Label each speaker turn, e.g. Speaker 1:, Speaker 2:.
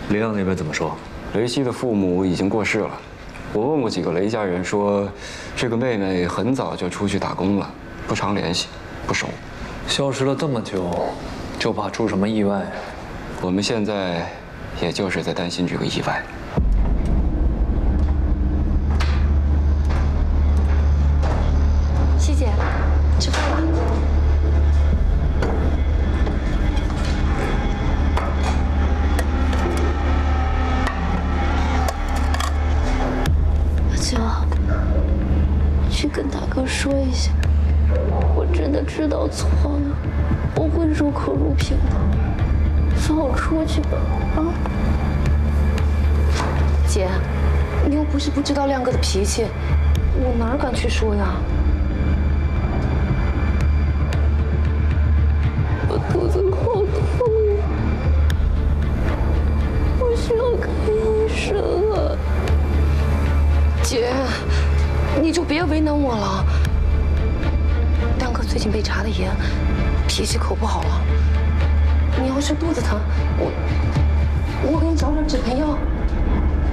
Speaker 1: 雷亮那边怎么说？
Speaker 2: 雷希的父母已经过世了，我问过几个雷家人，说这个妹妹很早就出去打工了，不常联系，不熟。
Speaker 1: 消失了这么久，就怕出什么意外。
Speaker 2: 我们现在也就是在担心这个意外。
Speaker 3: 希姐，吃饭吧。
Speaker 4: 去跟大哥说一下，我真的知道错了，我会守口如瓶的，放我出去吧，啊！
Speaker 3: 姐，你又不是不知道亮哥的脾气，我哪敢去说呀？
Speaker 4: 我肚子好痛，我需要看医生啊！
Speaker 3: 姐。 你就别为难我了。亮哥最近被查的严，脾气可不好了。你要是肚子疼，我给你找点止疼药。